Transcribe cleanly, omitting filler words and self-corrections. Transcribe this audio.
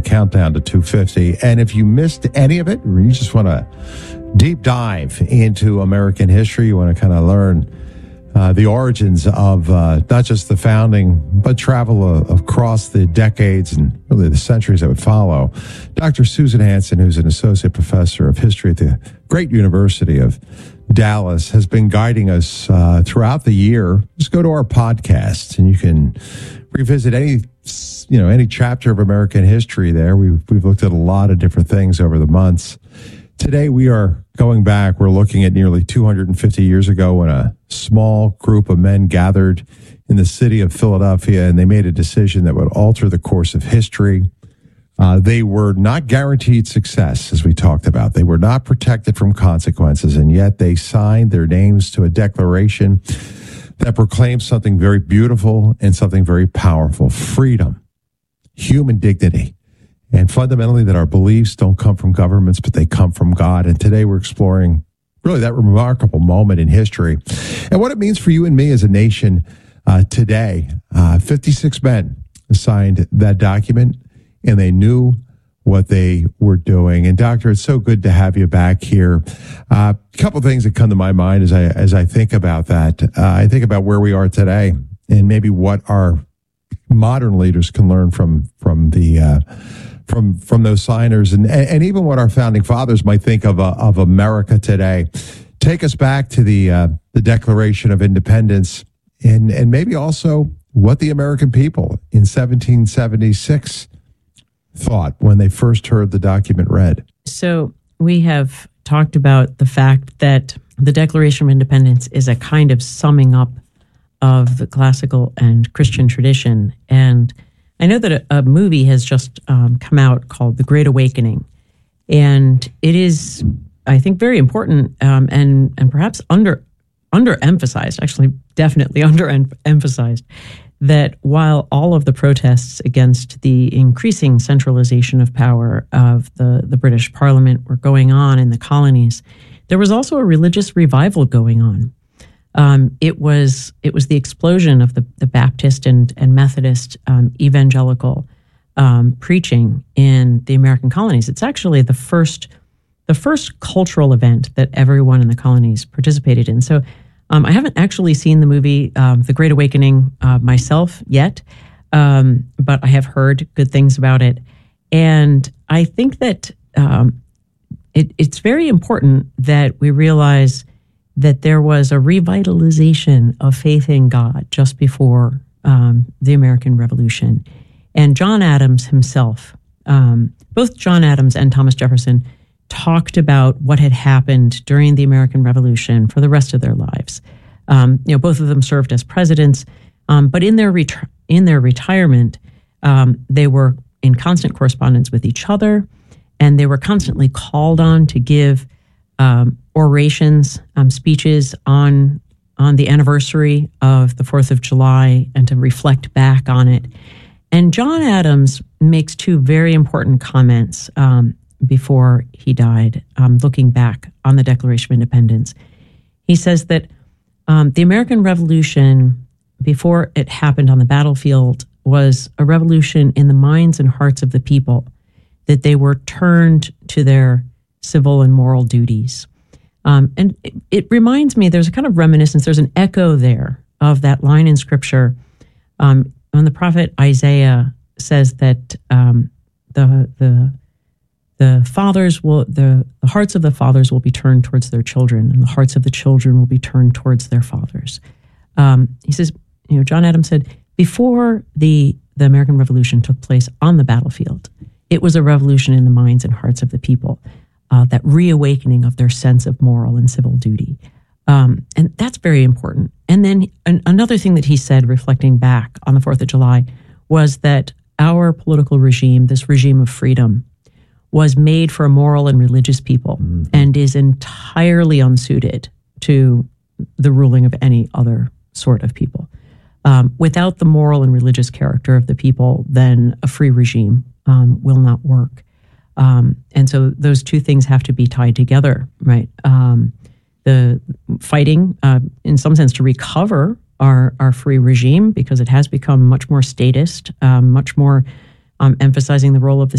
countdown to 250. And if you missed any of it, or you just want to deep dive into American history, you want to kind of learn the origins of not just the founding, but travel across the decades and really the centuries that would follow. Dr. Susan Hansen, who's an associate professor of history at the great University of Dallas, has been guiding us throughout the year. Just go to our podcast and you can revisit any chapter of American history there. We've looked at a lot of different things over the months. Today we are going back. We're looking at nearly 250 years ago when a small group of men gathered in the city of Philadelphia, and they made a decision that would alter the course of history. They were not guaranteed success, as we talked about. They were not protected from consequences, and yet they signed their names to a declaration that proclaims something very beautiful and something very powerful: freedom, human dignity, and fundamentally that our beliefs don't come from governments, but they come from God. And today we're exploring really that remarkable moment in history and what it means for you and me as a nation today. 56 men signed that document, and they knew what they were doing. And Doctor, it's so good to have you back here. A couple of things that come to my mind as I think about that. I think about where we are today and maybe what our modern leaders can learn from those signers, and even what our founding fathers might think of America today. Take us back to the Declaration of Independence, and maybe also what the American people in 1776 thought when they first heard the document read. So we have talked about the fact that the Declaration of Independence is a kind of summing up of the classical and Christian tradition. And I know that a movie has just come out called The Great Awakening. And it is, I think, very important and perhaps underemphasized, actually definitely underemphasized, that while all of the protests against the increasing centralization of power of the British Parliament were going on in the colonies, there was also a religious revival going on. It was the explosion of the Baptist and Methodist evangelical preaching in the American colonies. It's actually the first cultural event that everyone in the colonies participated in. So I haven't actually seen the movie The Great Awakening myself yet, but I have heard good things about it. And I think that it's very important that we realize that there was a revitalization of faith in God just before the American Revolution. And John Adams himself, both John Adams and Thomas Jefferson, talked about what had happened during the American Revolution for the rest of their lives. Both of them served as presidents, but in their retirement, they were in constant correspondence with each other, and they were constantly called on to give orations, speeches on the anniversary of the 4th of July and to reflect back on it. And John Adams makes two very important comments before he died, looking back on the Declaration of Independence. He says that the American Revolution, before it happened on the battlefield, was a revolution in the minds and hearts of the people, that they were turned to their civil and moral duties. And it reminds me, there's a kind of reminiscence, there's an echo there of that line in Scripture when the prophet Isaiah says that the hearts of the fathers will be turned towards their children, and the hearts of the children will be turned towards their fathers. He says, John Adams said, before the American Revolution took place on the battlefield, it was a revolution in the minds and hearts of the people, that reawakening of their sense of moral and civil duty. And that's very important. And then another thing that he said, reflecting back on the 4th of July, was that our political regime, this regime of freedom, was made for a moral and religious people, and is entirely unsuited to the ruling of any other sort of people. Without the moral and religious character of the people, then a free regime will not work. And so those two things have to be tied together, right? The fighting, in some sense, to recover our free regime, because it has become much more statist, much more emphasizing the role of the